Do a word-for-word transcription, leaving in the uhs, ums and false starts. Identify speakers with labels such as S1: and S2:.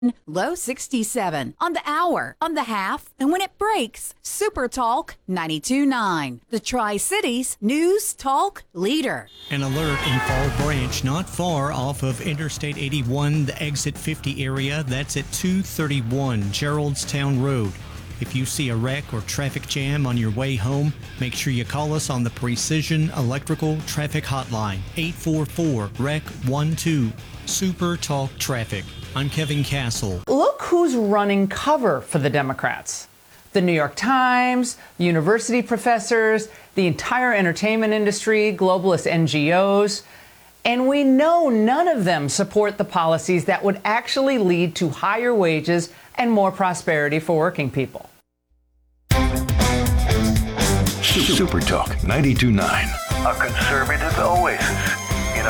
S1: Low sixty-seven. On the hour, on the half, and when it breaks, Super Talk ninety-two point nine. The Tri-Cities News Talk Leader.
S2: An alert in Fall Branch, not far off of Interstate eighty-one, the exit fifty area. That's at two thirty-one Geraldstown Road. If you see a wreck or traffic jam on your way home, make sure you call us on the Precision Electrical Traffic Hotline, eight four four, R E C one two. Super Talk Traffic. I'm Kevin Castle.
S3: Look who's running cover for the Democrats. The New York Times, university professors, the entire entertainment industry, globalist N G Os. And we know none of them support the policies that would actually lead to higher wages and more prosperity for working people.
S4: Super Talk ninety-two point nine, a conservative oasis.